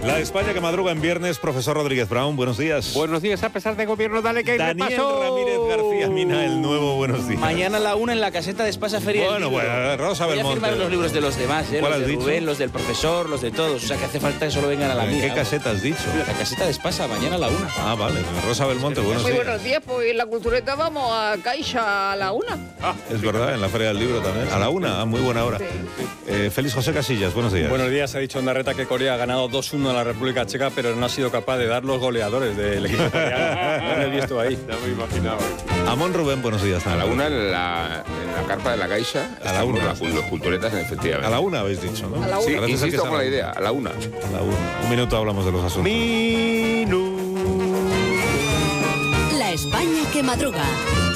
La España que madruga en viernes, profesor Rodríguez Brown, buenos días. Buenos días, a pesar de gobierno, dale que hay Daniel repaso. Ramírez García Mina, el nuevo, buenos días. Mañana a la 1 en la caseta de Espasa Feria. Bueno, Rosa Voy a Belmonte. firmar los libros de los demás, ¿Cuál los has de dicho? Rubén, los del profesor, los de todos. O sea que hace falta que solo vengan a la ¿En mía. qué vamos. caseta has dicho? La caseta de Espasa, mañana a la 1. Ah, vale. Rosa Belmonte, buenos Muy días. buenos días, pues en la cultureta vamos a Caixa a la 1. Es verdad, en la Feria del Libro también. A la 1, muy buena hora. Félix José Casillas, buenos días. Buenos días, ha dicho Ondarreta que Corea ha ganado 2-1 a la República Checa, pero no ha sido capaz de dar los goleadores del equipo coreano. No lo he visto ahí. Ya me imaginaba. Amón Rubén, buenos días. A la una en la carpa de la Caixa. A la una. Los culturetas, efectivamente. A la 1 habéis dicho, ¿no? A la Sí, una. Parece ser que insisto es con la idea, a la una. A la 1. Un minuto hablamos de los asuntos. La España que madruga.